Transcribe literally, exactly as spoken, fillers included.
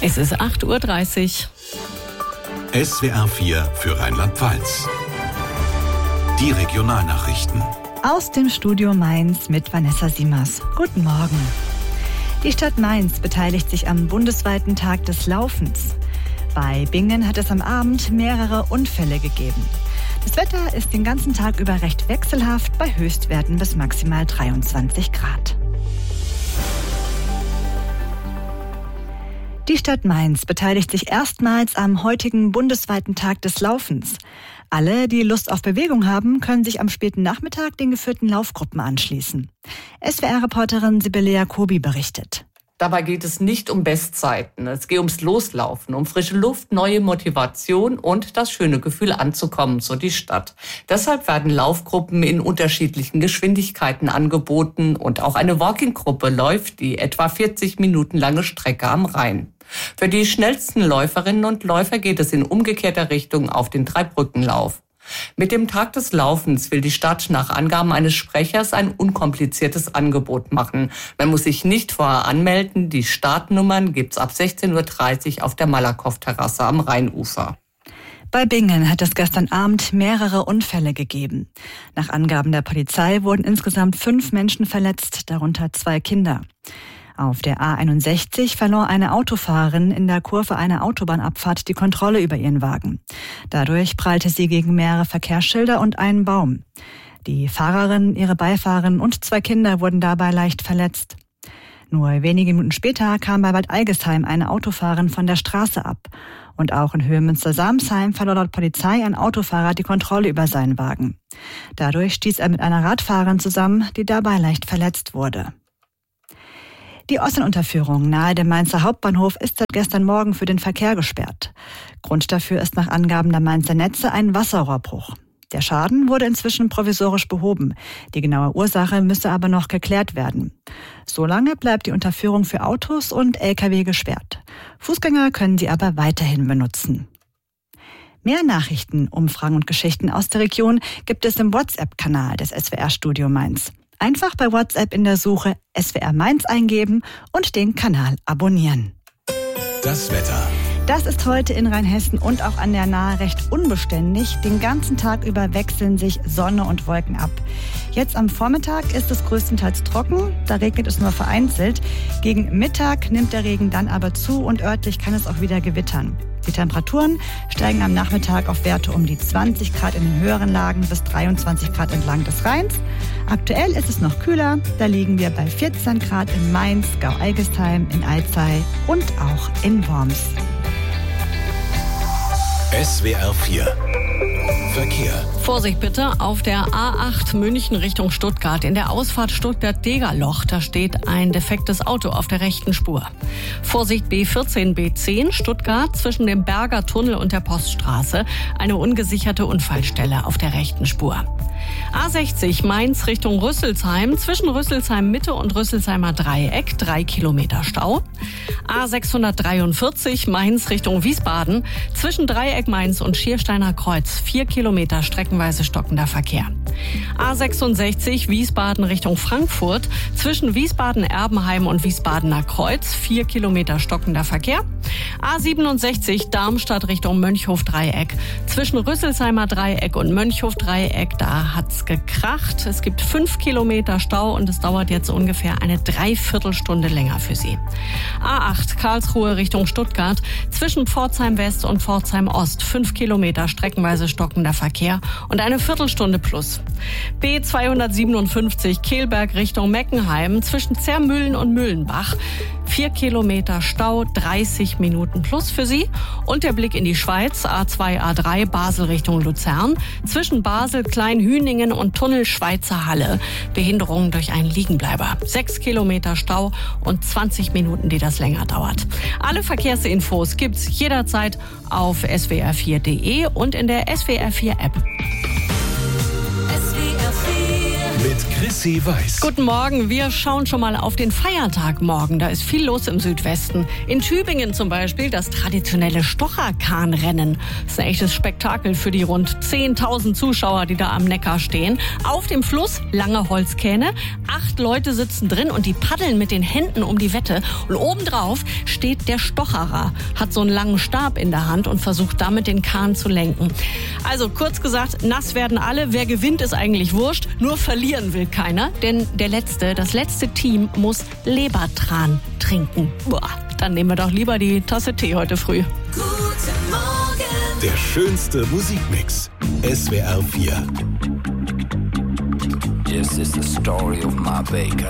Es ist acht Uhr dreißig. S W R vier für Rheinland-Pfalz. Die Regionalnachrichten. Aus dem Studio Mainz mit Vanessa Siemers. Guten Morgen. Die Stadt Mainz beteiligt sich am bundesweiten Tag des Laufens. Bei Bingen hat es am Abend mehrere Unfälle gegeben. Das Wetter ist den ganzen Tag über recht wechselhaft bei Höchstwerten bis maximal dreiundzwanzig Grad. Die Stadt Mainz beteiligt sich erstmals am heutigen bundesweiten Tag des Laufens. Alle, die Lust auf Bewegung haben, können sich am späten Nachmittag den geführten Laufgruppen anschließen. S W R-Reporterin Sibylle Jacobi berichtet. Dabei geht es nicht um Bestzeiten. Es geht ums Loslaufen, um frische Luft, neue Motivation und das schöne Gefühl anzukommen, so die Stadt. Deshalb werden Laufgruppen in unterschiedlichen Geschwindigkeiten angeboten und auch eine Walking-Gruppe läuft die etwa vierzig Minuten lange Strecke am Rhein. Für die schnellsten Läuferinnen und Läufer geht es in umgekehrter Richtung auf den Dreibrückenlauf. Mit dem Tag des Laufens will die Stadt nach Angaben eines Sprechers ein unkompliziertes Angebot machen. Man muss sich nicht vorher anmelden. Die Startnummern gibt's ab sechzehn Uhr dreißig auf der Malakoff-Terrasse am Rheinufer. Bei Bingen hat es gestern Abend mehrere Unfälle gegeben. Nach Angaben der Polizei wurden insgesamt fünf Menschen verletzt, darunter zwei Kinder. Auf der A einundsechzig verlor eine Autofahrerin in der Kurve einer Autobahnabfahrt die Kontrolle über ihren Wagen. Dadurch prallte sie gegen mehrere Verkehrsschilder und einen Baum. Die Fahrerin, ihre Beifahrerin und zwei Kinder wurden dabei leicht verletzt. Nur wenige Minuten später kam bei Bad Algesheim eine Autofahrerin von der Straße ab. Und auch in Höhe Münster-Samsheim verlor laut Polizei ein Autofahrer die Kontrolle über seinen Wagen. Dadurch stieß er mit einer Radfahrerin zusammen, die dabei leicht verletzt wurde. Die Ostbahnunterführung nahe dem Mainzer Hauptbahnhof ist seit gestern Morgen für den Verkehr gesperrt. Grund dafür ist nach Angaben der Mainzer Netze ein Wasserrohrbruch. Der Schaden wurde inzwischen provisorisch behoben. Die genaue Ursache müsse aber noch geklärt werden. Solange bleibt die Unterführung für Autos und L K W gesperrt. Fußgänger können sie aber weiterhin benutzen. Mehr Nachrichten, Umfragen und Geschichten aus der Region gibt es im WhatsApp-Kanal des S W R-Studio Mainz. Einfach bei WhatsApp in der Suche S W R Mainz eingeben und den Kanal abonnieren. Das Wetter. Das ist heute in Rheinhessen und auch an der Nahe recht unbeständig. Den ganzen Tag über wechseln sich Sonne und Wolken ab. Jetzt am Vormittag ist es größtenteils trocken, da regnet es nur vereinzelt. Gegen Mittag nimmt der Regen dann aber zu und örtlich kann es auch wieder gewittern. Die Temperaturen steigen am Nachmittag auf Werte um die zwanzig Grad in den höheren Lagen bis dreiundzwanzig Grad entlang des Rheins. Aktuell ist es noch kühler, da liegen wir bei vierzehn Grad in Mainz, Gau-Algesheim, in Alzey und auch in Worms. S W R vier Verkehr. Vorsicht bitte auf der A acht München Richtung Stuttgart. In der Ausfahrt Stuttgart-Degerloch, da steht ein defektes Auto auf der rechten Spur. Vorsicht B vierzehn B zehn Stuttgart zwischen dem Berger Tunnel und der Poststraße. Eine ungesicherte Unfallstelle auf der rechten Spur. A sechzig Mainz Richtung Rüsselsheim, zwischen Rüsselsheim Mitte und Rüsselsheimer Dreieck, drei Kilometer Stau. A sechshundertdreiundvierzig Mainz Richtung Wiesbaden, zwischen Dreieck Mainz und Schiersteiner Kreuz, vier Kilometer streckenweise stockender Verkehr. A sechsundsechzig Wiesbaden Richtung Frankfurt, zwischen Wiesbaden-Erbenheim und Wiesbadener Kreuz, vier Kilometer stockender Verkehr. A siebenundsechzig Darmstadt Richtung Mönchhof-Dreieck, zwischen Rüsselsheimer Dreieck und Mönchhof-Dreieck, da hat's gekracht. Es gibt fünf Kilometer Stau und es dauert jetzt ungefähr eine Dreiviertelstunde länger für Sie. A acht Karlsruhe Richtung Stuttgart, zwischen Pforzheim West und Pforzheim Ost, fünf Kilometer streckenweise stockender Verkehr und eine Viertelstunde plus. B zweihundertsiebenundfünfzig Kehlberg Richtung Meckenheim, zwischen Zermühlen und Mühlenbach, vier Kilometer Stau, dreißig Minuten plus für Sie. Und der Blick in die Schweiz, A zwei A drei Basel Richtung Luzern, zwischen Basel, Kleinhüningen und Tunnel Schweizer Halle, Behinderungen durch einen Liegenbleiber. sechs Kilometer Stau und zwanzig Minuten, die das länger dauert. Alle Verkehrsinfos gibt's jederzeit auf S W R vier Punkt de und in der S W R vier App. Mit Chris Jesse weiß. Guten Morgen, wir schauen schon mal auf den Feiertag morgen. Da ist viel los im Südwesten. In Tübingen zum Beispiel das traditionelle Stocherkahnrennen. Das ist ein echtes Spektakel für die rund zehntausend Zuschauer, die da am Neckar stehen. Auf dem Fluss lange Holzkähne. Acht Leute sitzen drin und die paddeln mit den Händen um die Wette. Und obendrauf steht der Stocherer, hat so einen langen Stab in der Hand und versucht damit den Kahn zu lenken. Also kurz gesagt, nass werden alle. Wer gewinnt, ist eigentlich wurscht. Nur verlieren will keiner, denn der letzte, das letzte Team muss Lebertran trinken. Boah, dann nehmen wir doch lieber die Tasse Tee heute früh. Guten Morgen. Der schönste Musikmix. S W R vier. This is the story of my baker.